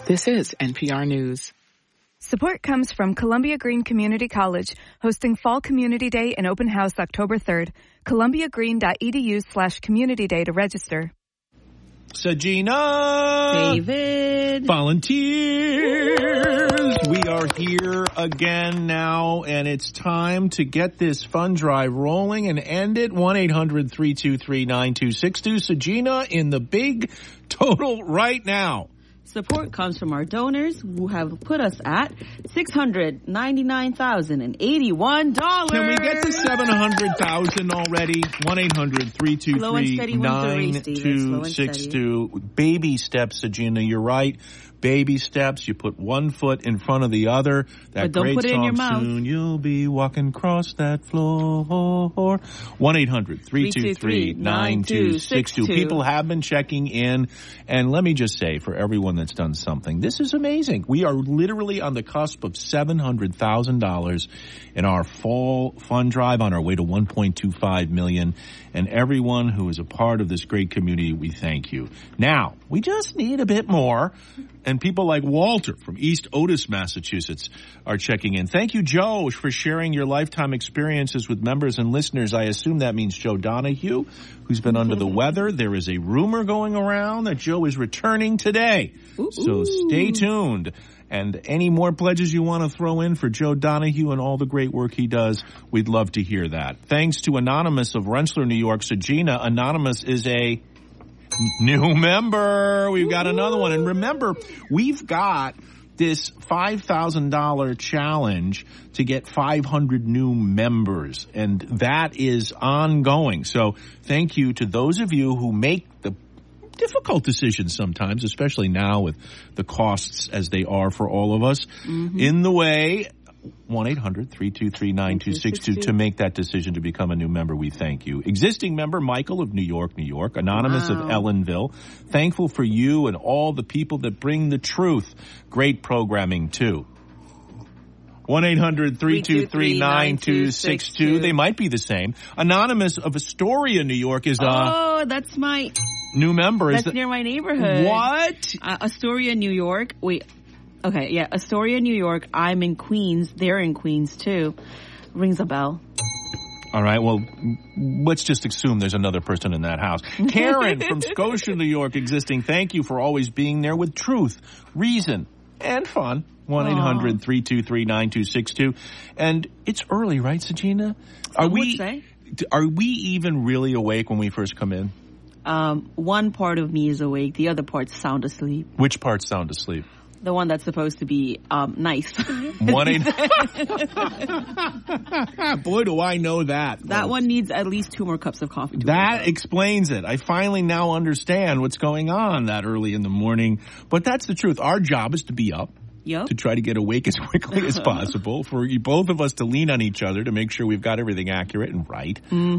This is NPR News. Support comes from Columbia Green Community College, hosting Fall Community Day and Open House October 3rd. ColumbiaGreen.edu/Community Day to register. Sagina! David! Volunteers! We are here again now, and it's time to get this fund drive rolling and end it. 1-800-323-9262. Sagina in the big total right now. Support comes from our donors who have put us at $699,081. Can we get to $700,000 already? 1-800-323-9262. Baby steps, Sagina. You're right. Baby steps. You put one foot in front of the other. That but don't great put it song, in your mouth. Soon you'll be walking across that floor. 1-800-323-9262. People have been checking in. And let me just say, for everyone that's done something, this is amazing. We are literally on the cusp of $700,000 in our fall fund drive on our way to $1.25 million. And everyone who is a part of this great community, we thank you. Now, we just need a bit more. And people like Walter from East Otis, Massachusetts, are checking in. Thank you, Joe, for sharing your lifetime experiences with members and listeners. I assume that means Joe Donahue, who's been under the weather. There is a rumor going around that Joe is returning today. Ooh. So stay tuned. And any more pledges you want to throw in for Joe Donahue and all the great work he does, we'd love to hear that. Thanks to Anonymous of Rensselaer, New York. Sagina, Anonymous is a new member. We've got another one. And remember, we've got this $5,000 challenge to get 500 new members. And that is ongoing. So thank you to those of you who make the difficult decisions sometimes, especially now with the costs as they are for all of us. In the way, 1-800-323-9262 to make that decision to become a new member. We thank you. Existing member Michael of New York, New York. Anonymous of Ellenville. Thankful for you and all the people that bring the truth. Great programming, too. 1-800-323-9262. They might be the same. Anonymous of Astoria, New York is Oh, that's my new member. That's near my neighborhood. What? Astoria, New York. Wait. Okay, yeah. Astoria, New York. I'm in Queens. They're in Queens, too. Rings a bell. All right, well, let's just assume there's another person in that house. Karen from Scotia, New York, existing. Thank you for always being there with truth, reason, and fun. 1-800-323-9262. And it's early, right, Sagina? Are we even really awake when we first come in? One part of me is awake. The other part's sound asleep. Which part's sound asleep? The one that's supposed to be nice. 1-800. Boy, do I know that. That one needs at least 2 more cups of coffee. That explains it. I finally now understand what's going on that early in the morning. But that's the truth. Our job is to be up. Yep. To try to get awake as quickly as possible, for both of us to lean on each other to make sure we've got everything accurate and right.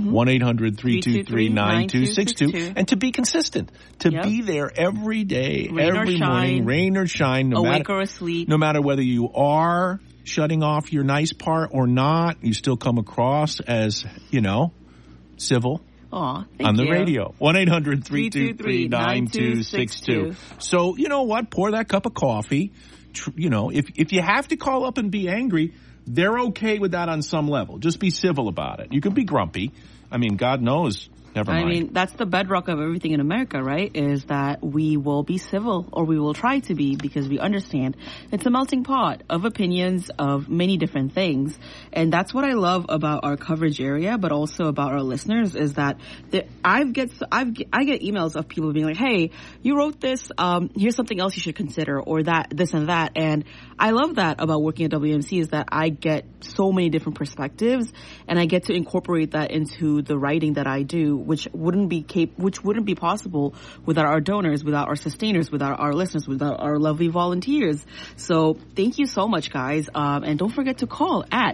1-800-323-9262. And to be consistent, to be there every day, every morning, rain or shine, awake or asleep. No matter whether you are shutting off your nice part or not, you still come across as, civil. Aw, on the radio. 1-800-323-9262. So, you know what? Pour that cup of coffee. If you have to call up and be angry, they're okay with that on some level. Just be civil about it. You can be grumpy. I mean, God knows. Never mind. I mean, that's the bedrock of everything in America, right? Is that we will be civil, or we will try to be, because we understand it's a melting pot of opinions of many different things. And that's what I love about our coverage area, but also about our listeners, is that I get emails of people being like, hey, you wrote this, here's something else you should consider, or this and that. And I love that about working at WMC, is that I get so many different perspectives, and I get to incorporate that into the writing that I do, which wouldn't be possible without our donors, without our sustainers, without our listeners, without our lovely volunteers. So thank you so much, guys. And don't forget to call at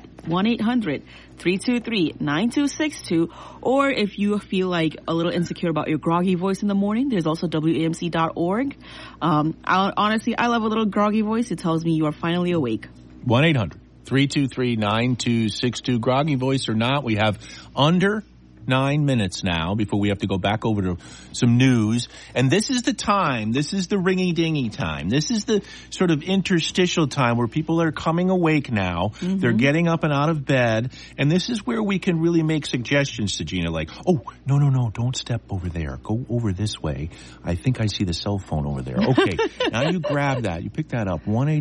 1-800-323-9262. Or if you feel like a little insecure about your groggy voice in the morning, there's also WAMC.org. Honestly, I love a little groggy voice. It tells me you are finally awake. 1-800-323-9262. Groggy voice or not, we have under 9 minutes now before we have to go back over to some news. And this is the time, this is the ringy-dingy time. This is the sort of interstitial time where people are coming awake now. Mm-hmm. They're getting up and out of bed. And this is where we can really make suggestions to Gina, like, oh, no, don't step over there. Go over this way. I think I see the cell phone over there. Okay, now you grab that. You pick that up,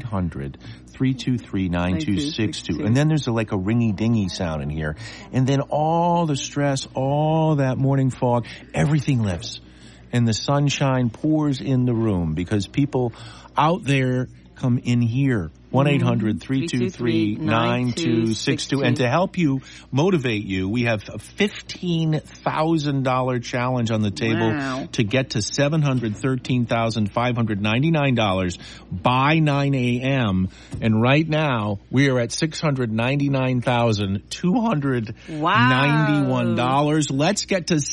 1-800-323-9262. And then there's like a ringy-dingy sound in here. And then all the stress, all that morning fog, everything lifts. And the sunshine pours in the room because people out there come in here. 1-800-323-9262. And to help you, motivate you, we have a $15,000 challenge on the table to get to $713,599 by 9 a.m. And right now, we are at $699,291. Let's get to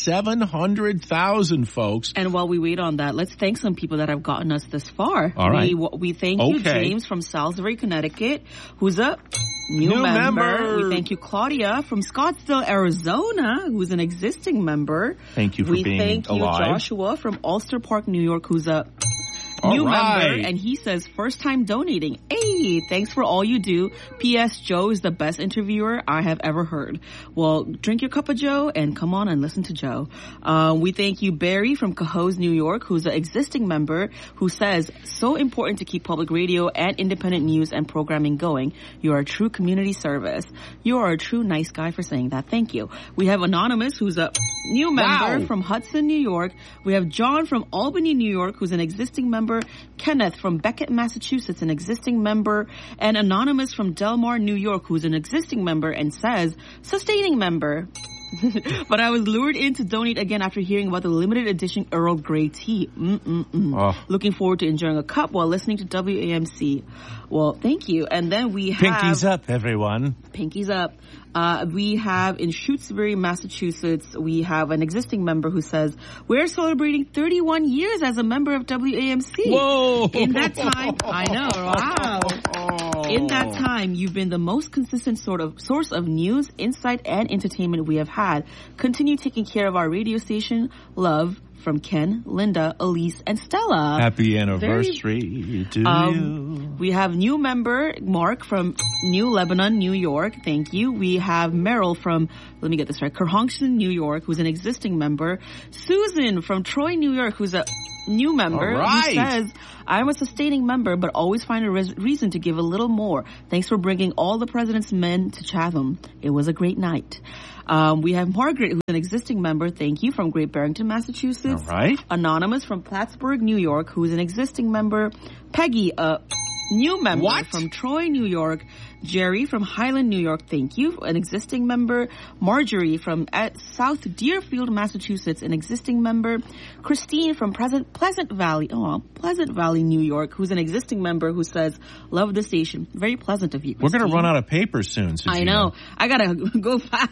700,000, folks. And while we wait on that, let's thank some people that have gotten us this far. All right. We thank you, James from Salisbury, Connecticut, who's a new member. We thank you, Claudia from Scottsdale, Arizona, who's an existing member. Thank you for being alive. We thank you, Joshua from Ulster Park, New York, who's a new member, and he says first time donating. Hey, thanks for all you do. P.S. Joe is the best interviewer I have ever heard. Well, drink your cup of Joe and come on and listen to Joe. We thank you, Barry from Cohoes, New York, who's an existing member, who says so important to keep public radio and independent news and programming going. You are a true community service. You are a true nice guy for saying that. Thank you. We have Anonymous, who's a new member from Hudson, New York. We have John from Albany, New York, who's an existing member. Kenneth from Beckett, Massachusetts, an existing member, and Anonymous from Delmar, New York, who's an existing member and says, sustaining member. But I was lured in to donate again after hearing about the limited edition Earl Grey tea. Looking forward to enjoying a cup while listening to WAMC. Well, thank you. And then we have... Pinkies up, everyone. Pinkies up. We have in Shutesbury, Massachusetts, we have an existing member who says, we're celebrating 31 years as a member of WAMC. Whoa! In that time, I know, wow. In that time, you've been the most consistent source of news, insight, and entertainment we have had. Continue taking care of our radio station. Love. From Ken, Linda, Elise, and Stella. Happy anniversary to you. We have new member, Mark from New Lebanon, New York. Thank you. We have Merrill from, let me get this right, Kerhonkson, New York, who's an existing member. Susan from Troy, New York, who's a new member. All right. Who says, I'm a sustaining member, but always find a reason to give a little more. Thanks for bringing all the President's men to Chatham. It was a great night. We have Margaret, who's an existing member. Thank you, from Great Barrington, Massachusetts. All right. Anonymous from Plattsburgh, New York, who's an existing member. Peggy, a new member from Troy, New York. Jerry from Highland, New York. Thank you, an existing member. Marjorie from South Deerfield, Massachusetts, an existing member. Christine from Pleasant Valley, New York, who's an existing member who says, love the station. Very pleasant of you, Christine. We're going to run out of paper soon, Sajina. I know. I got to go fast.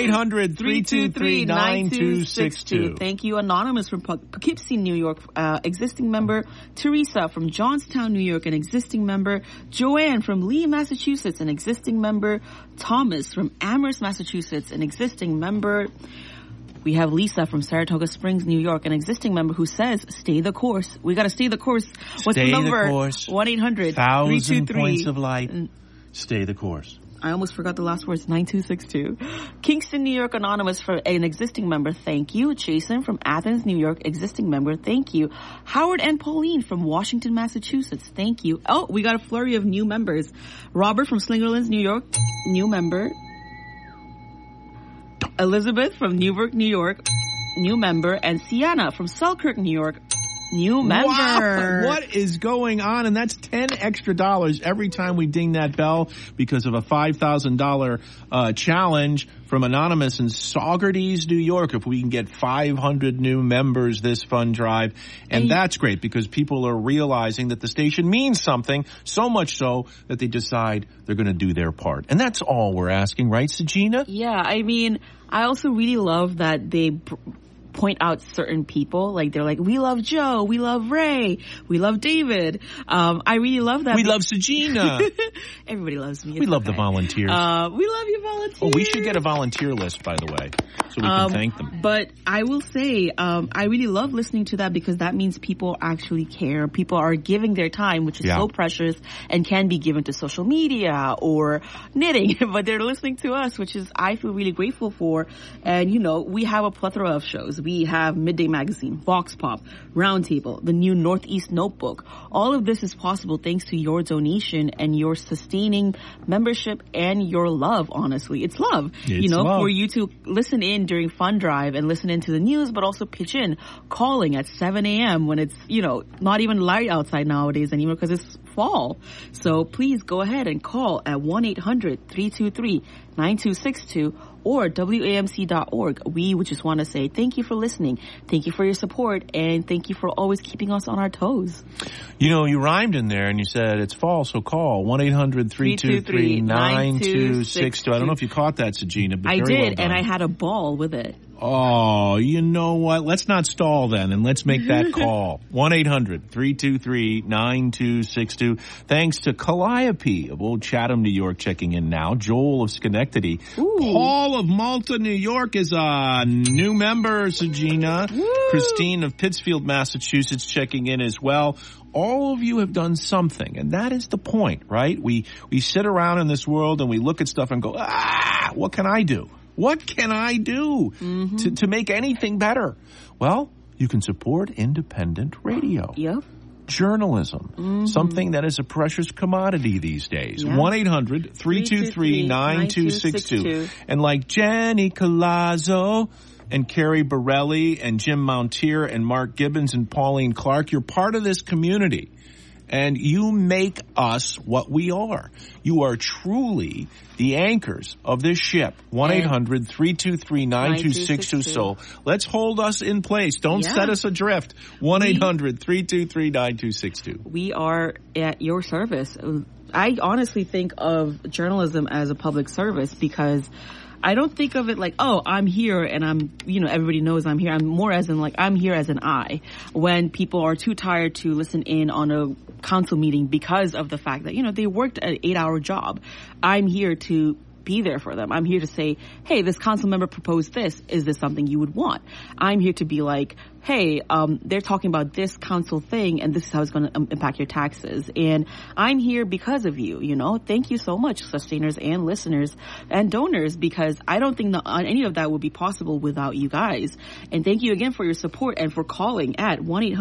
1-800-323-9262. Thank you, Anonymous from Poughkeepsie, New York, existing member. Teresa from Johnstown, New York, an existing member. Joanne from Lee, Massachusetts, an existing member. Thomas from Amherst, Massachusetts, an existing member. We have Lisa from Saratoga Springs, New York, an existing member who says, stay the course. We got to stay the course. What's the number? 1-800-323. 1,000 points of light. Stay the course. I almost forgot the last words, 9262. Kingston, New York, Anonymous for an existing member. Thank you. Jason from Athens, New York, existing member. Thank you. Howard and Pauline from Washington, Massachusetts. Thank you. Oh, we got a flurry of new members. Robert from Slingerlands, New York, new member. Elizabeth from Newburgh, New York, new member. And Sienna from Selkirk, New York, new member. Wow, what is going on? And that's $10 extra every time we ding that bell because of a $5,000 challenge from Anonymous in Saugerties, New York. If we can get 500 new members this fund drive. And that's great because people are realizing that the station means something, so much so that they decide they're going to do their part. And that's all we're asking, right, Sajina? Yeah, I mean, I also really love that they point out certain people. Like, they're like, we love Joe, we love Ray, we love David. I really love that. We love Sagina. Everybody loves me. We love the volunteers. We love you, volunteers. Oh, we should get a volunteer list, by the way, so we can thank them. But I will say, I really love listening to that because that means people actually care. People are giving their time, which is so precious and can be given to social media or knitting, but they're listening to us, which is, I feel really grateful for. And, you know, we have a plethora of shows. We have Midday Magazine, Vox Pop, Roundtable, the new Northeast Notebook. All of this is possible thanks to your donation and your sustaining membership and your love, honestly. It's love. It's love. For you to listen in during Fund Drive and listen into the news, but also pitch in, calling at 7 a.m. when it's, you know, not even light outside nowadays anymore because it's fall. So please go ahead and call at 1-800-323-9262 or WAMC.org. We would just want to say thank you for listening. Thank you for your support. And thank you for always keeping us on our toes. You know, you rhymed in there and you said it's fall, so call 1-800-323-9262. I don't know if you caught that, Sagina, but I very did, well done. and I had a ball with it. Oh, you know what? Let's not stall then, and let's make that call. 1-800-323-9262. Thanks to Calliope of Old Chatham, New York, checking in now. Joel of Schenectady. Ooh. Paul of Malta, New York is a new member, Sagina. Woo. Christine of Pittsfield, Massachusetts, checking in as well. All of you have done something, and that is the point, right? We sit around in this world and we look at stuff and go, what can I do? What can I do to make anything better? Well, you can support independent radio. Yep. Journalism, something that is a precious commodity these days. 1-800-323-9262. And like Jenny Colazzo and Carrie Borelli and Jim Mountier and Mark Gibbons and Pauline Clark, you're part of this community. And you make us what we are. You are truly the anchors of this ship. 1-800-323-9262. So let's hold us in place. Don't set us adrift. 1-800-323-9262. We are at your service. I honestly think of journalism as a public service because I don't think of it like, oh, I'm here and I'm, you know, everybody knows I'm here. I'm more as in like, I'm here as an I. When people are too tired to listen in on a council meeting because of the fact that, you know, they worked an 8-hour job. I'm here to be there for them. I'm here to say, hey, this council member proposed this. Is this something you would want? I'm here to be like, hey, they're talking about this council thing and this is how it's going to impact your taxes. And I'm here because of you, you know. Thank you so much, sustainers and listeners and donors, because I don't think that any of that would be possible without you guys. And thank you again for your support and for calling at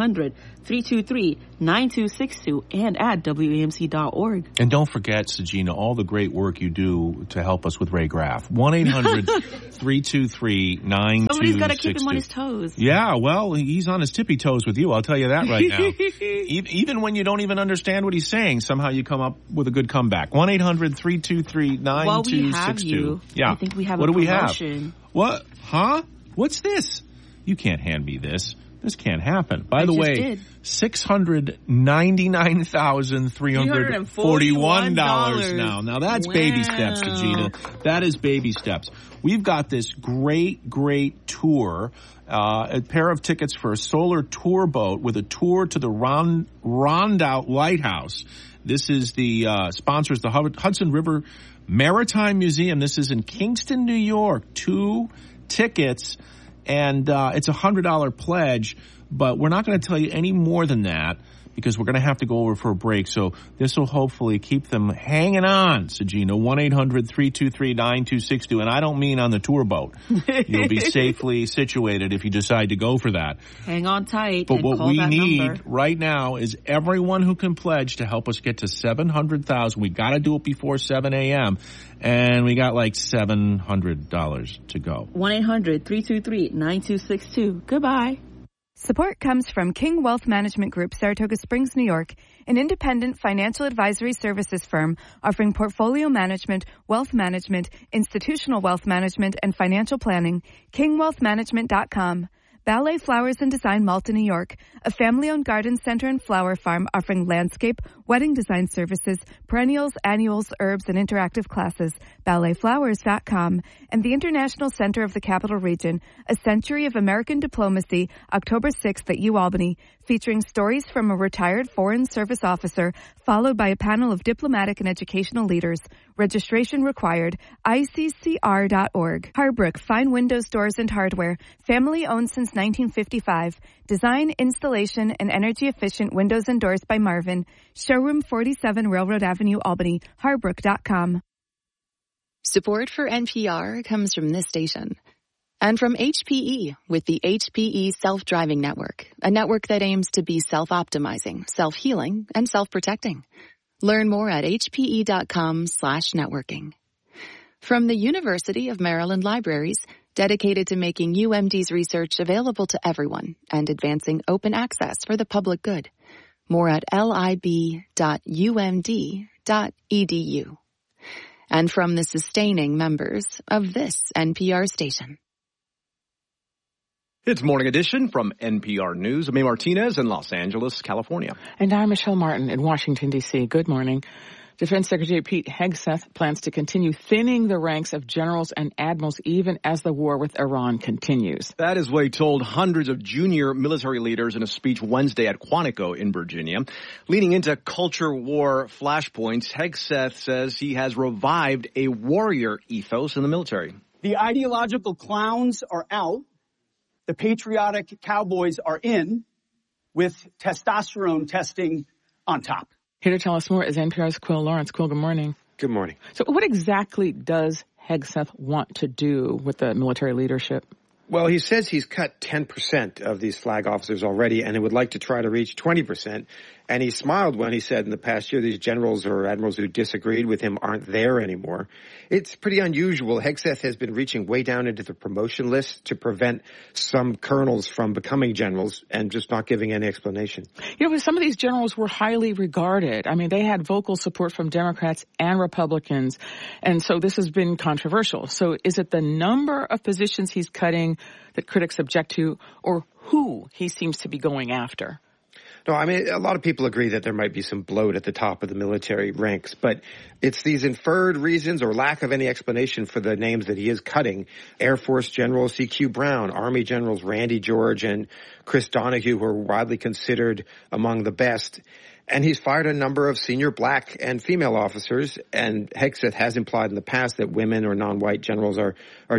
1-800-323-9262 and at WAMC.org. And don't forget, Sagina, all the great work you do to help us with Ray Graff. 1-800-323-9262. Somebody's got to keep him on his toes. Yeah, well, he's on his tippy toes with you. I'll tell you that right now. Even when you don't even understand what he's saying, somehow you come up with a good comeback. 1-800-323-9262. While we have you, I think we have a promotion. What? Huh? What's this? You can't hand me this. This can't happen. By the way, $699,341 now. Now that's baby steps, Sagina. That is baby steps. We've got this great tour, a pair of tickets for a solar tour boat with a tour to the Rondout Lighthouse. This is the sponsors the Hudson River Maritime Museum. This is in Kingston, New York. 2 tickets. And it's a $100 pledge, but we're not going to tell you any more than that because we're going to have to go over for a break. So this will hopefully keep them hanging on, Sagina. 1-800-323-9262. And I don't mean on the tour boat. You'll be safely situated if you decide to go for that. Hang on tight. But what we need number right now is everyone who can pledge to help us get to 700,000. We got to do it before 7 a.m. And we got like $700 to go. 1-800-323-9262. Goodbye. Support comes from King Wealth Management Group, Saratoga Springs, New York, an independent financial advisory services firm offering portfolio management, wealth management, institutional wealth management, and financial planning. KingWealthManagement.com. Ballet Flowers and Design, Malta, New York, a family-owned garden center and flower farm offering landscape, wedding design services, perennials, annuals, herbs, and interactive classes, balletflowers.com, and the International Center of the Capital Region, A Century of American Diplomacy, October 6th at UAlbany, featuring stories from a retired Foreign Service officer, followed by a panel of diplomatic and educational leaders. Registration required. ICCR.org. Harbrook Fine Windows, Doors, and Hardware. Family-owned since 1955. Design, installation, and energy-efficient windows and doors by Marvin. Showroom 47 Railroad Avenue, Albany. Harbrook.com. Support for NPR comes from this station. And from HPE with the HPE Self-Driving Network, a network that aims to be self-optimizing, self-healing, and self-protecting. Learn more at hpe.com/networking. From the University of Maryland Libraries, dedicated to making UMD's research available to everyone and advancing open access for the public good. More at lib.umd.edu. And from the sustaining members of this NPR station. It's Morning Edition from NPR News. I'm May Martinez in Los Angeles, California. And I'm Michelle Martin in Washington, D.C. Good morning. Defense Secretary Pete Hegseth plans to continue thinning the ranks of generals and admirals even as the war with Iran continues. That is what he told hundreds of junior military leaders in a speech Wednesday at Quantico in Virginia. Leading into culture war flashpoints, Hegseth says he has revived a warrior ethos in the military. The ideological clowns are out. The patriotic cowboys are in, with testosterone testing on top. Here to tell us more is NPR's Quill Lawrence. Quill, good morning. Good morning. So what exactly does Hegseth want to do with the military leadership? Well, he says he's cut 10% of these flag officers already, and he would like to try to reach 20%. And he smiled when he said in the past year these generals or admirals who disagreed with him aren't there anymore. It's pretty unusual. Hegseth has been reaching way down into the promotion list to prevent some colonels from becoming generals and just not giving any explanation. You know, some of these generals were highly regarded. I mean, they had vocal support from Democrats and Republicans, and so this has been controversial. So is it the number of positions he's cutting that critics object to, or who he seems to be going after? No, I mean, a lot of people agree that there might be some bloat at the top of the military ranks, but it's these inferred reasons or lack of any explanation for the names that he is cutting. Air Force General C.Q. Brown, Army Generals Randy George and Chris Donahue, who are widely considered among the best. And he's fired a number of senior black and female officers, and Hegseth has implied in the past that women or non-white generals are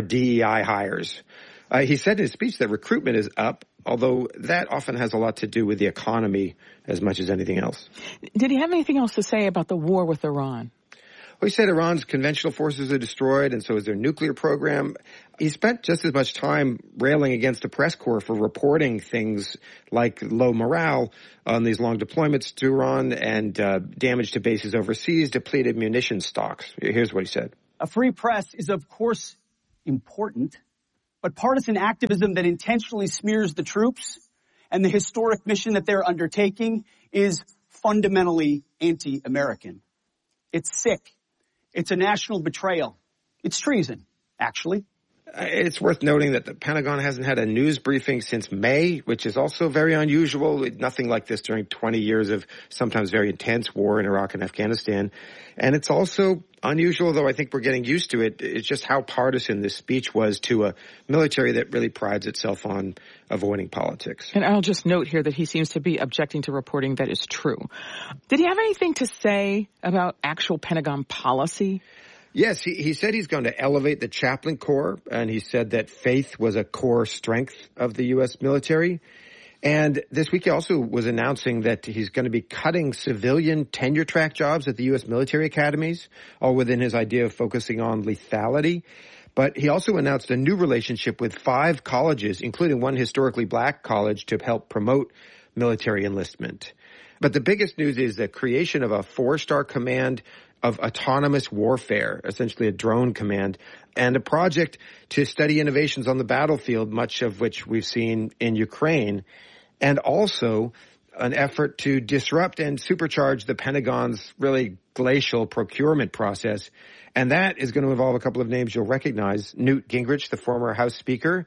DEI hires. He said in his speech that recruitment is up, although that often has a lot to do with the economy as much as anything else. Did he have anything else to say about the war with Iran? Well, he said Iran's conventional forces are destroyed, and so is their nuclear program. He spent just as much time railing against the press corps for reporting things like low morale on these long deployments to Iran and damage to bases overseas, depleted munition stocks. Here's what he said. A free press is, of course, important, but partisan activism that intentionally smears the troops and the historic mission that they're undertaking is fundamentally anti-American. It's sick. It's a national betrayal. It's treason, actually. It's worth noting that the Pentagon hasn't had a news briefing since May, which is also very unusual. Nothing like this during 20 years of sometimes very intense war in Iraq and Afghanistan. And it's also unusual, though I think we're getting used to it. It's just how partisan this speech was to a military that really prides itself on avoiding politics. And I'll just note here that he seems to be objecting to reporting that is true. Did he have anything to say about actual Pentagon policy? Yes, he said he's going to elevate the chaplain corps, and he said that faith was a core strength of the U.S. military. And this week he also was announcing that he's going to be cutting civilian tenure track jobs at the U.S. military academies, all within his idea of focusing on lethality. But he also announced a new relationship with 5 colleges, including one historically black college, to help promote military enlistment. But the biggest news is the creation of a 4-star command of autonomous warfare, essentially a drone command, and a project to study innovations on the battlefield, much of which we've seen in Ukraine, and also an effort to disrupt and supercharge the Pentagon's really glacial procurement process. And that is going to involve a couple of names you'll recognize: Newt Gingrich, the former House Speaker,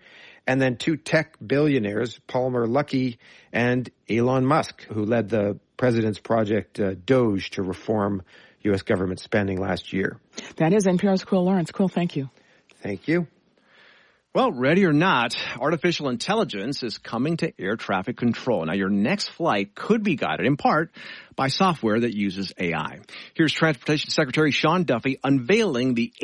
and then 2 tech billionaires, Palmer Luckey and Elon Musk, who led the president's project Doge to reform U.S. government spending last year. That is NPR's Quill Lawrence. Quill, thank you. Thank you. Well, ready or not, artificial intelligence is coming to air traffic control. Now, your next flight could be guided in part by software that uses AI. Here's Transportation Secretary Sean Duffy unveiling the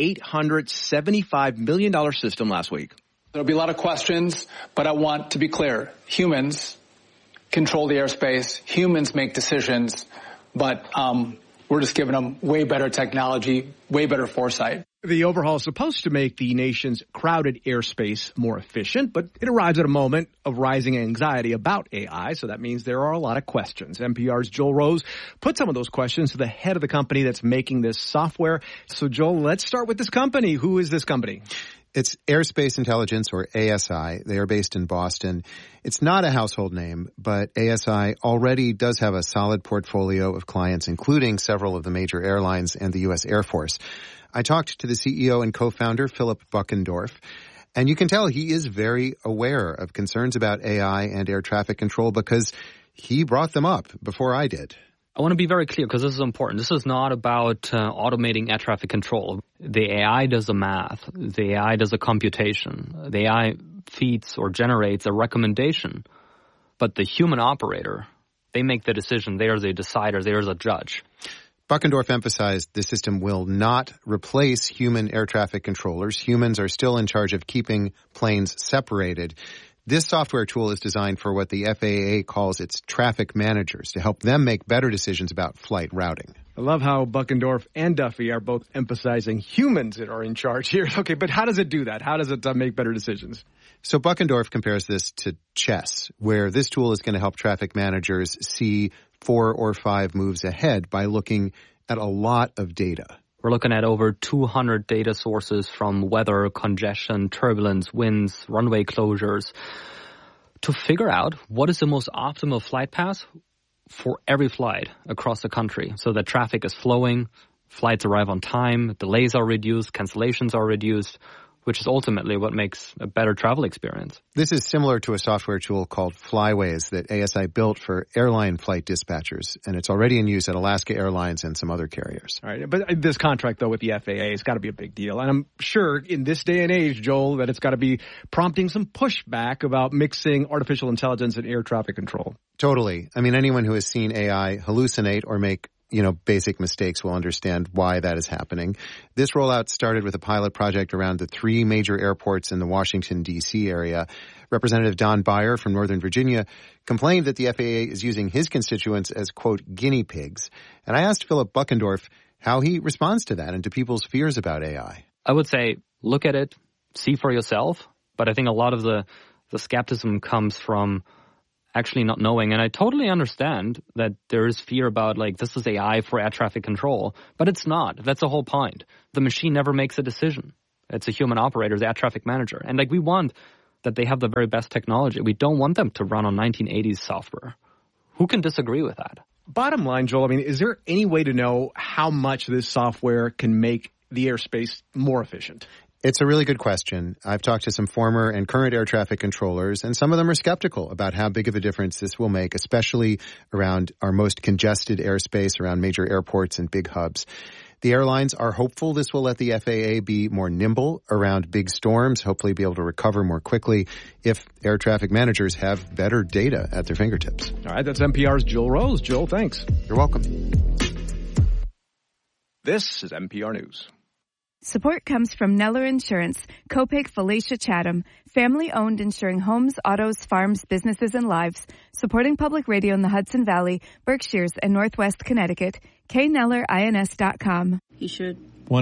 $875 million system last week. There'll be a lot of questions, but I want to be clear. Humans control the airspace. Humans make decisions, but we're just giving them way better technology, way better foresight. The overhaul is supposed to make the nation's crowded airspace more efficient, but it arrives at a moment of rising anxiety about AI, so that means there are a lot of questions. NPR's Joel Rose put some of those questions to the head of the company that's making this software. So, Joel, let's start with this company. Who is this company? It's Airspace Intelligence, or ASI. They are based in Boston. It's not a household name, but ASI already does have a solid portfolio of clients, including several of the major airlines and the U.S. Air Force. I talked to the CEO and co-founder, Philip Buckendorf, and you can tell he is very aware of concerns about AI and air traffic control because he brought them up before I did. I want to be very clear because this is important. This is not about automating air traffic control. The AI does the math. The AI does the computation. The AI feeds or generates a recommendation. But the human operator, they make the decision. They are the decider. They are the judge. Buckendorf emphasized the system will not replace human air traffic controllers. Humans are still in charge of keeping planes separated. This software tool is designed for what the FAA calls its traffic managers to help them make better decisions about flight routing. I love how Buckendorf and Duffy are both emphasizing humans that are in charge here. Okay, but how does it do that? How does it make better decisions? So Buckendorf compares this to chess, where this tool is going to help traffic managers see 4 or 5 moves ahead by looking at a lot of data. We're looking at over 200 data sources from weather, congestion, turbulence, winds, runway closures to figure out what is the most optimal flight path for every flight across the country so that traffic is flowing, flights arrive on time, delays are reduced, cancellations are reduced, which is ultimately what makes a better travel experience. This is similar to a software tool called Flyways that ASI built for airline flight dispatchers, and it's already in use at Alaska Airlines and some other carriers. All right, but this contract, though, with the FAA has got to be a big deal. And I'm sure in this day and age, Joel, that it's got to be prompting some pushback about mixing artificial intelligence and air traffic control. Totally. I mean, anyone who has seen AI hallucinate or make basic mistakes will understand why that is happening. This rollout started with a pilot project around the 3 major airports in the Washington, D.C. area. Representative Don Beyer from Northern Virginia complained that the FAA is using his constituents as, quote, guinea pigs. And I asked Philip Buckendorf how he responds to that and to people's fears about AI. I would say, look at it, see for yourself. But I think a lot of the skepticism comes from actually not knowing. And I totally understand that there is fear about, this is AI for air traffic control. But it's not. That's the whole point. The machine never makes a decision. It's a human operator, the air traffic manager. And, we want that they have the very best technology. We don't want them to run on 1980s software. Who can disagree with that? Bottom line, Joel, is there any way to know how much this software can make the airspace more efficient? It's a really good question. I've talked to some former and current air traffic controllers, and some of them are skeptical about how big of a difference this will make, especially around our most congested airspace, around major airports and big hubs. The airlines are hopeful this will let the FAA be more nimble around big storms, hopefully be able to recover more quickly if air traffic managers have better data at their fingertips. All right, that's NPR's Joel Rose. Joel, thanks. You're welcome. This is NPR News. Support comes from Neller Insurance, Copake Felicia Chatham, family-owned insuring homes, autos, farms, businesses, and lives, supporting public radio in the Hudson Valley, Berkshires, and Northwest Connecticut. KNellerINS.com. He should.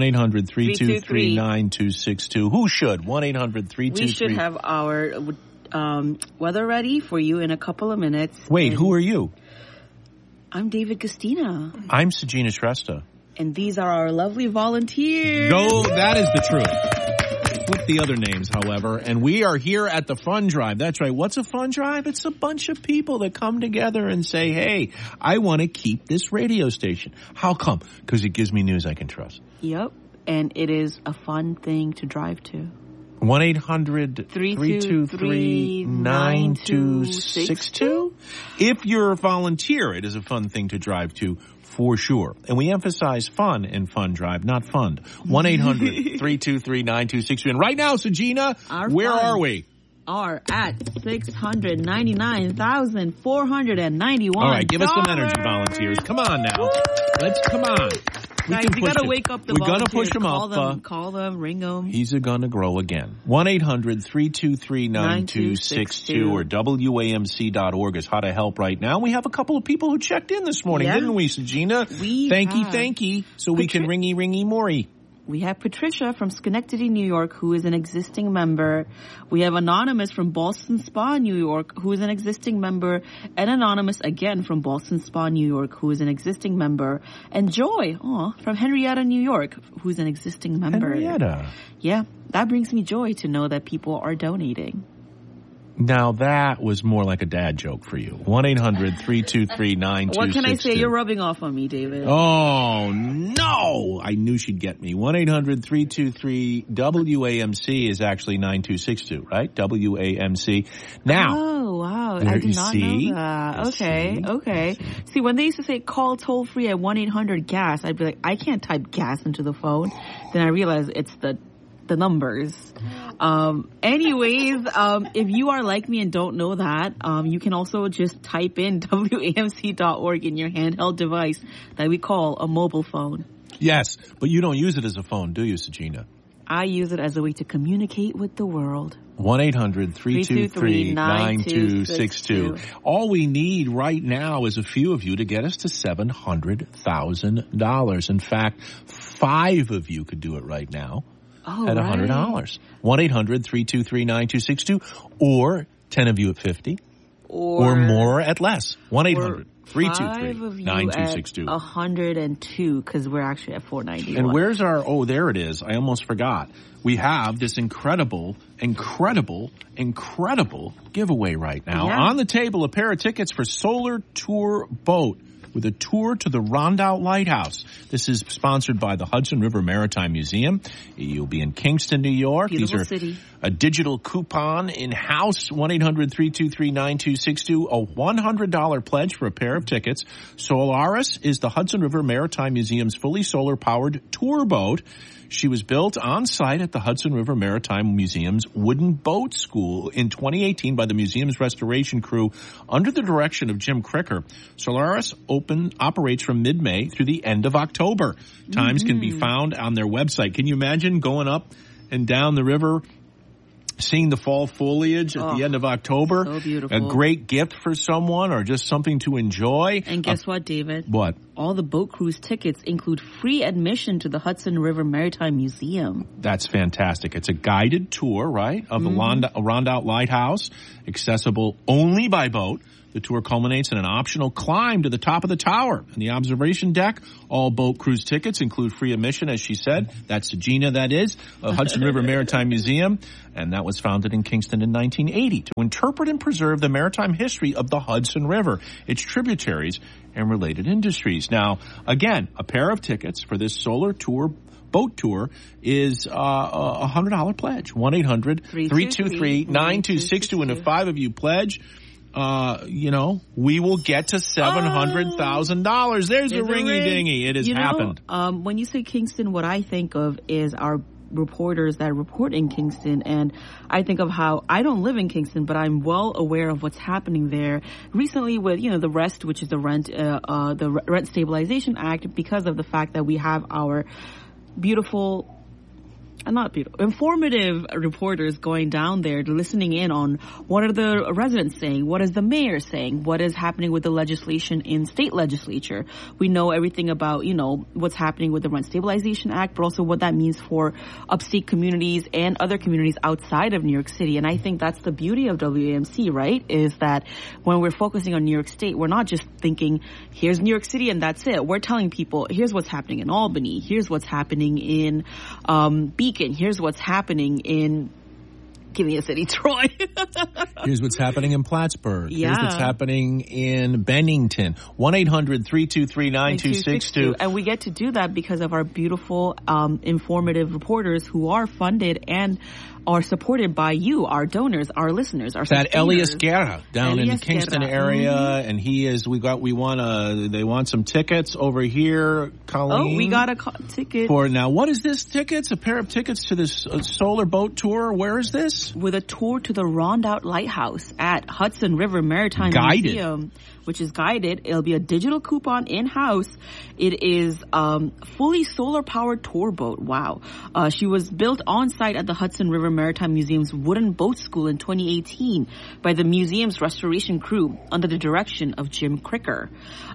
1-800-323-9262. Who should? 1-800-323. We should have our weather ready for you in a couple of minutes. Wait, who are you? I'm David Castina. I'm Sajina Shrestha. And these are our lovely volunteers. No, that is the truth. Flip the other names, however. And we are here at the Fund Drive. That's right. What's a Fund Drive? It's a bunch of people that come together and say, hey, I want to keep this radio station. How come? Because it gives me news I can trust. Yep. And it is a fun thing to drive to. 1-800-323-9262. If you're a volunteer, it is a fun thing to drive to for sure. And we emphasize fun in Fun Drive, not fund. 1-800-323-9262. And right now, Sagina, where are we? Are at $699,491. All right, give us some energy, volunteers. Come on now. Come on. Guys, we got to wake up the We're volunteers. We're going to push them up. Call them, ring them. He's going to grow again. 1-800-323-9262 or WAMC.org is how to help right now. We have a couple of people who checked in this morning, didn't we, Sagina? Thank you. So we can ringy Maury. We have Patricia from Schenectady, New York, who is an existing member. We have Anonymous from Boston Spa, New York, who is an existing member. And Anonymous again from Boston Spa, New York, who is an existing member. And Joy, from Henrietta, New York, who's an existing member. Henrietta. Yeah, that brings me joy to know that people are donating. Now that was more like a dad joke for you. 1-800-323-9262. What can I say? You're rubbing off on me, David. Oh, no! I knew she'd get me. 1-800-323-WAMC is actually 9262, right? WAMC. Now. Oh, wow. I did not know that. Okay. See, when they used to say call toll free at 1-800-GAS, I'd be like, I can't type gas into the phone. Then I realized it's the numbers. Anyways, if you are like me and don't know that, you can also just type in WAMC.org in your handheld device that we call a mobile phone. Yes, but you don't use it as a phone, do you, Sagina? I use it as a way to communicate with the world. 1-800-323-9262. All we need right now is a few of you to get us to $700,000. In fact, 5 of you could do it right now. At $100. 1-800-323-9262 or 10 of you at 50 or more at less. 1-800-323-9262. 102 because we're actually at 491. And where's our, there it is. I almost forgot. We have this incredible giveaway right now. Yeah. On the table, a pair of tickets for Solar Tour Boat with a tour to the Rondout Lighthouse. This is sponsored by the Hudson River Maritime Museum. You'll be in Kingston, New York. Beautiful These are city. A digital coupon in-house, 1-800-323-9262, a $100 pledge for a pair of tickets. Solaris is the Hudson River Maritime Museum's fully solar-powered tour boat. She was built on site at the Hudson River Maritime Museum's Wooden Boat School in 2018 by the museum's restoration crew under the direction of Jim Cricker. Solaris operates from mid-May through the end of October. Times can be found on their website. Can you imagine going up and down the river, seeing the fall foliage at the end of October? So beautiful. A great gift for someone or just something to enjoy. And guess what, David? What? All the boat cruise tickets include free admission to the Hudson River Maritime Museum. That's fantastic. It's a guided tour, right, of the Rondout Lighthouse, accessible only by boat. The tour culminates in an optional climb to the top of the tower and the observation deck. All boat cruise tickets include free admission, as she said. That's Sagina, that is, Hudson River Maritime Museum, and that was founded in Kingston in 1980 to interpret and preserve the maritime history of the Hudson River, its tributaries, and related industries. Now, again, a pair of tickets for this solar tour boat tour is a $100 pledge. 1-800-323-9262. And if 5 of you pledge, we will get to $700,000. There's a ringy-dingy. It has happened. When you say Kingston, what I think of is our reporters that report in Kingston, and I think of how I don't live in Kingston, but I'm well aware of what's happening there. Recently with, the REST, which is the Rent Stabilization Act, because of the fact that we have our informative reporters going down there, listening in on what are the residents saying, what is the mayor saying, what is happening with the legislation in state legislature. We know everything about, what's happening with the Rent Stabilization Act, but also what that means for upstate communities and other communities outside of New York City. And I think that's the beauty of WAMC, right, is that when we're focusing on New York State, we're not just thinking, here's New York City and that's it. We're telling people, here's what's happening in Albany, here's what's happening in Beacon, here's what's happening in, give me a city, Troy. Here's what's happening in Plattsburgh. Yeah. Here's what's happening in Bennington. 1-800-323-9262. And we get to do that because of our beautiful, informative reporters who are funded and are supported by you, our donors, our listeners, our that sustainers. Elias Guerra down in the Kingston Guerra. area, and they want some tickets over here, Colleen. Oh, we got a ticket. Now, what is this tickets? A pair of tickets to this solar boat tour? Where is this? With a tour to the Rondout Lighthouse at Hudson River Maritime Museum, which is guided. It'll be a digital coupon in-house. It is fully solar-powered tour boat. Wow. She was built on-site at the Hudson River Maritime Museum's Wooden Boat School in 2018 by the museum's restoration crew under the direction of Jim Cricker.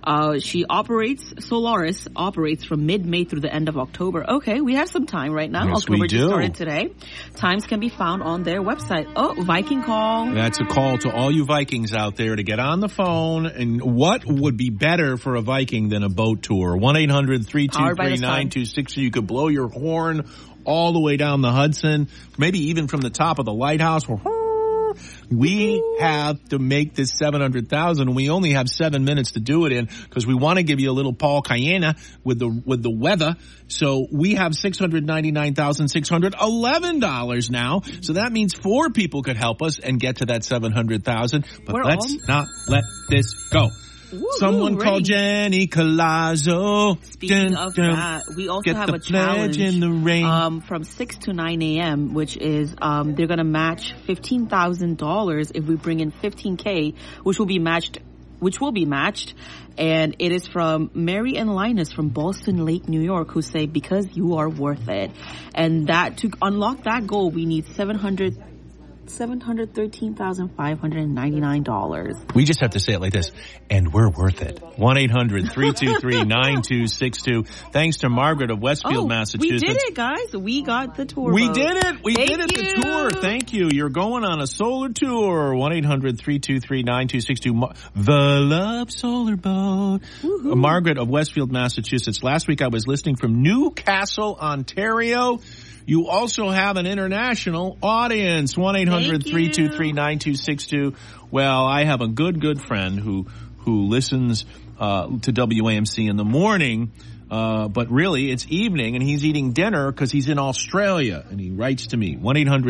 Solaris operates from mid-May through the end of October. Okay, we have some time right now. Yes, October we do. just started today. Times can be found on their website. Oh, Viking call. That's a call to all you Vikings out there to get on the phone. And what would be better for a Viking than a boat tour? 1-800-323-9260. You could blow your horn all the way down the Hudson, maybe even from the top of the lighthouse. We have to make this 700,000. We only have 7 minutes to do it in because we want to give you a little Paul Cayena with the weather. So we have $699,611 now. So that means 4 people could help us and get to that 700,000. But let's not let this go. Someone call Jenny Colazzo. Speaking of that, we also have a challenge in the rain. From 6 to 9 a.m., which is they're going to match $15,000 if we bring in $15K, which will be matched. And it is from Mary and Linus from Ballston Lake, New York, who say, because you are worth it. And that to unlock that goal, we need $713,599. We just have to say it like this, and we're worth it. 1-800-323-9262. Thanks to Margaret of Westfield, Massachusetts. We did it, guys. We got the tour. We did it. The tour. Thank you. You're going on a solar tour. 1-800-323-9262. The Love Solar Boat. Margaret of Westfield, Massachusetts. Last week I was listening from Newcastle, Ontario. You also have an international audience. 1-800-323-9262. Well, I have a good friend who listens to WAMC in the morning, but really it's evening, and he's eating dinner because he's in Australia. And he writes to me,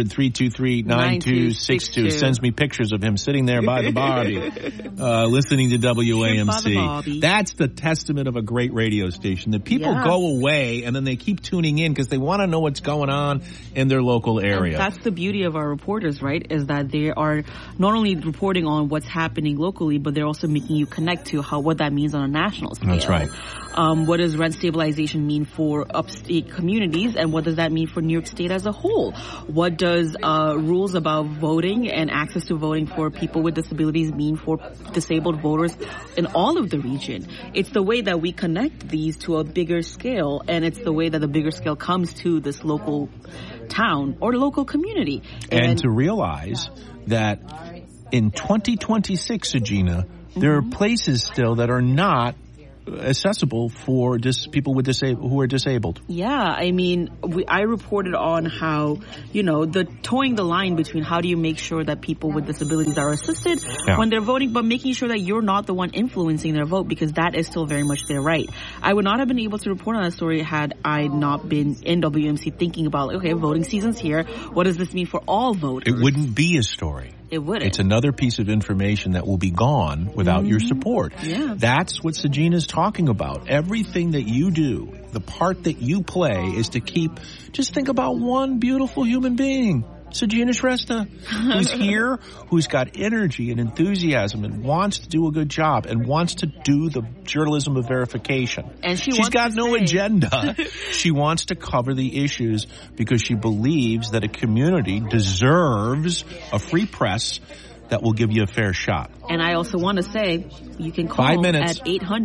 1-800-323-9262. Sends me pictures of him sitting there by the Barbie, listening to WAMC. That's the testament of a great radio station, that people go away and then they keep tuning in because they want to know what's going on in their local area. And that's the beauty of our reporters, right? Is that they are not only reporting on what's happening locally, but they're also making you connect to what that means on a national scale. That's right. What does rent stabilization mean for upstate communities, and what does that mean for New York State as a whole? What does rules about voting and access to voting for people with disabilities mean for disabled voters in all of the region? It's the way that we connect these to a bigger scale, and it's the way that the bigger scale comes to this local town or local community. And to realize that in 2026, Regina, there are places still that are not accessible for people with who are disabled. Yeah, I mean, I reported on how, the towing the line between how do you make sure that people with disabilities are assisted when they're voting, but making sure that you're not the one influencing their vote, because that is still very much their right. I would not have been able to report on that story had I not been in WMC thinking about, okay, voting season's here. What does this mean for all voters? It wouldn't be a story. It wouldn't. It's another piece of information that will be gone without your support. Yeah. That's what Sajina's talking about. Everything that you do, the part that you play is to just think about one beautiful human being. Sajina Shrestha, who's here, who's got energy and enthusiasm and wants to do a good job and wants to do the journalism of verification. And she's got no agenda. She wants to cover the issues because she believes that a community deserves a free press that will give you a fair shot. And I also want to say, you can call at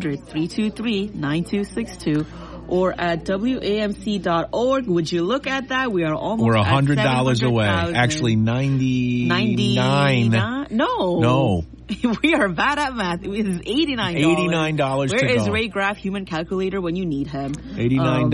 800-323-9262. or at WAMC.org. Would you look at that? We are almost We're $100 away. Actually, 99. No. We are bad at math. It is $89. $89 Where is Ray Graff Human Calculator when you need him? $89.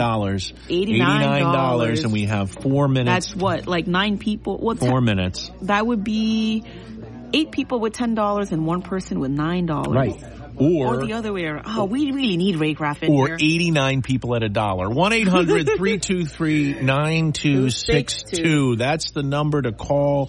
$89. And we have 4 minutes. That's what, like 9 people? 4 minutes. That would be 8 people with $10 and 1 person with $9. Right. Or the other way around. Oh, we really need Ray Graff in or here. Or 89 people at $1. 1-800-323-9262. That's the number to call.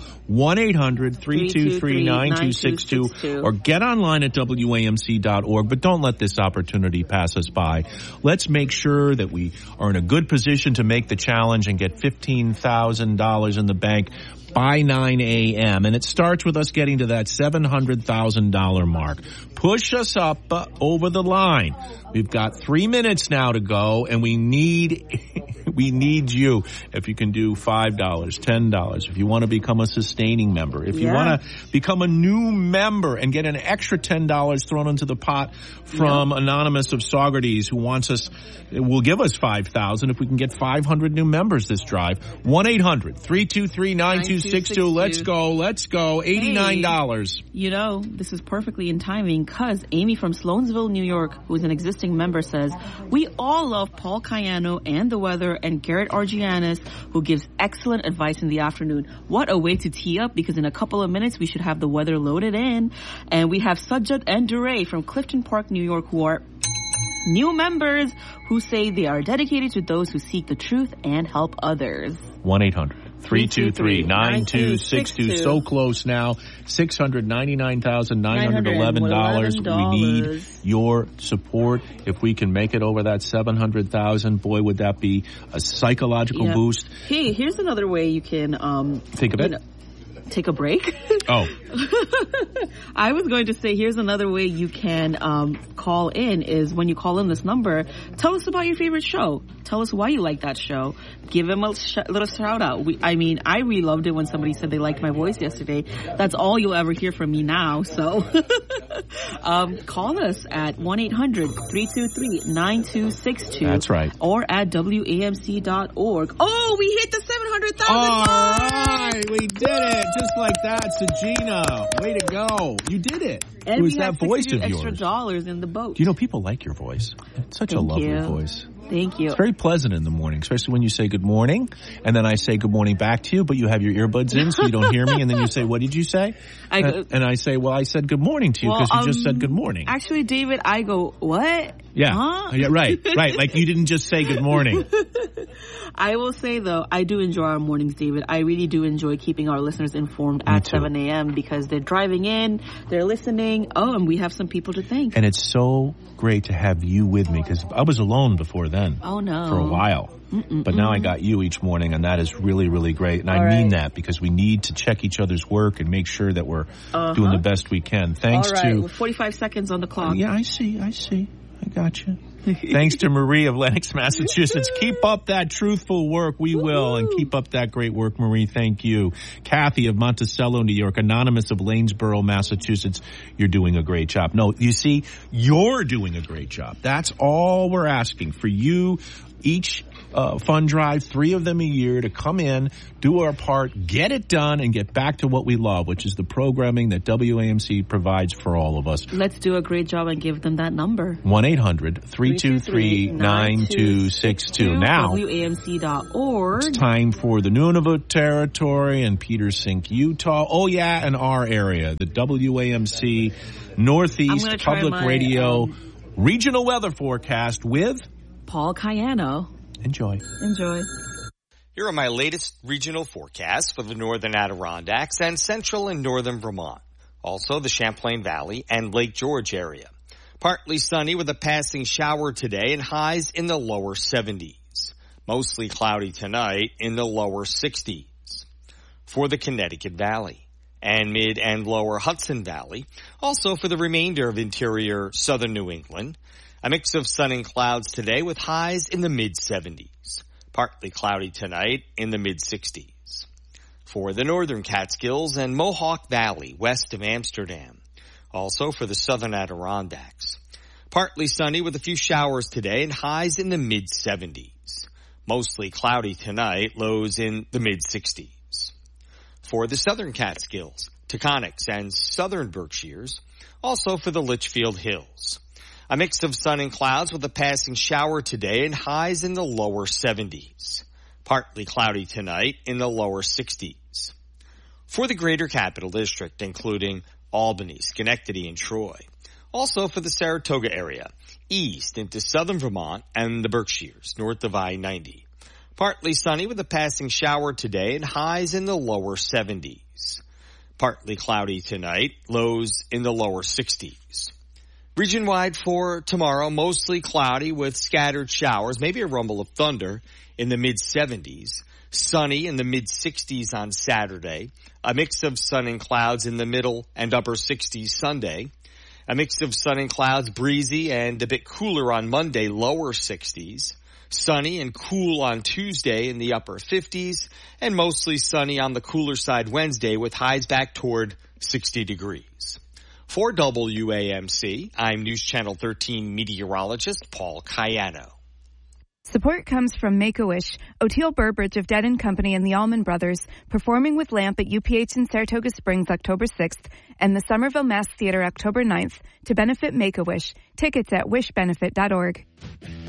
1-800-323-9262. Or get online at WAMC.org. But don't let this opportunity pass us by. Let's make sure that we are in a good position to make the challenge and get $15,000 in the bank by 9 a.m. And it starts with us getting to that $700,000 mark. Push us up over the line. We've got 3 minutes now to go, and we need you. If you can do $5, $10, if you want to become a sustaining member, if you want to become a new member and get an extra $10 thrown into the pot from Anonymous of Saugerties, who will give us $5,000 if we can get 500 new members this drive. 1-800-323-9262. Let's go. $89. You know, this is perfectly in timing because Amy from Sloansville, New York, who is an existing member, says, we all love Paul Cayano and the weather and Garrett Argianis, who gives excellent advice in the afternoon. What a way to tee up, because in a couple of minutes we should have the weather loaded in. And we have Sajjad and Duray from Clifton Park, New York, who are new members who say they are dedicated to those who seek the truth and help others. 1-800-323-9262. So close now. $699,911. We need your support. If we can make it over that $700,000, boy, would that be a psychological boost. Hey, here's another way you can think of it. Take a break. Oh. I was going to say, here's another way you can call in is when you call in this number, tell us about your favorite show. Tell us why you like that show. Give him a little shout out. I really loved it when somebody said they liked my voice yesterday. That's all you'll ever hear from me now. So call us at 1-800-323-9262. That's right. Or at WAMC.org. Oh, we hit the 700,000 All right, we did it. Just like that, Sajina. Way to go. You did it. And it was we that voice of yours. extra dollars in the boat. You know, people like your voice. It's such a lovely voice. Thank you. It's very pleasant in the morning, especially when you say good morning, and then I say good morning back to you, but you have your earbuds in so you don't hear me, and then you say, what did you say? And I say, well, I said good morning to you because you just said good morning. Actually, David, I go, what? Yeah. Huh? Yeah, right. Like you didn't just say good morning. I will say, though, I do enjoy our mornings, David. I really do enjoy keeping our listeners informed at 7 a.m. because they're driving in, they're listening. Oh, and we have some people to thank. And it's so great to have you with me because I was alone before then. Oh, no. For a while. But now I got you each morning, and that is really, really great. And I mean that because we need to check each other's work and make sure that we're doing the best we can. Thanks to... With 45 seconds on the clock. Yeah, I see. I got you. Thanks to Marie of Lenox, Massachusetts. Keep up that truthful work. We will. And keep up that great work, Marie. Thank you. Kathy of Monticello, New York. Anonymous of Lanesboro, Massachusetts. You're doing a great job. No, you see, you're doing a great job. That's all we're asking for you. Each fund drive, 3 of them a year, to come in, do our part, get it done, and get back to what we love, which is the programming that WAMC provides for all of us. Let's do a great job and give them that number. 1-800-323-9262. Now, WAMC.org. It's time for the Nunavut Territory and Peter Sink, Utah. Oh, yeah, and our area, the WAMC Northeast Public Radio Regional Weather Forecast with Paul Cayano. Enjoy. Here are my latest regional forecasts for the northern Adirondacks and central and northern Vermont. Also the Champlain Valley and Lake George area. Partly sunny with a passing shower today and highs in the lower 70s. Mostly cloudy tonight in the lower 60s. For the Connecticut Valley and mid and lower Hudson Valley. Also for the remainder of interior southern New England. A mix of sun and clouds today with highs in the mid-70s. Partly cloudy tonight in the mid-60s. For the northern Catskills and Mohawk Valley west of Amsterdam. Also for the southern Adirondacks. Partly sunny with a few showers today and highs in the mid-70s. Mostly cloudy tonight, lows in the mid-60s. For the southern Catskills, Taconics and southern Berkshires. Also for the Litchfield Hills. A mix of sun and clouds with a passing shower today and highs in the lower 70s. Partly cloudy tonight in the lower 60s. For the greater capital district, including Albany, Schenectady, and Troy. Also for the Saratoga area, east into southern Vermont and the Berkshires, north of I-90. Partly sunny with a passing shower today and highs in the lower 70s. Partly cloudy tonight, lows in the lower 60s. Region-wide for tomorrow, mostly cloudy with scattered showers, maybe a rumble of thunder in the mid-70s. Sunny in the mid-60s on Saturday. A mix of sun and clouds in the middle and upper 60s Sunday. A mix of sun and clouds, breezy and a bit cooler on Monday, lower 60s. Sunny and cool on Tuesday in the upper 50s. And mostly sunny on the cooler side Wednesday with highs back toward 60 degrees. For WAMC, I'm News Channel 13 meteorologist Paul Cayano. Support comes from Make-A-Wish, O'Teal Burbridge of Dead & Company and the Allman Brothers, performing with Lamp at UPH in Saratoga Springs October 6th and the Somerville Mass Theater October 9th to benefit Make-A-Wish. Tickets at wishbenefit.org.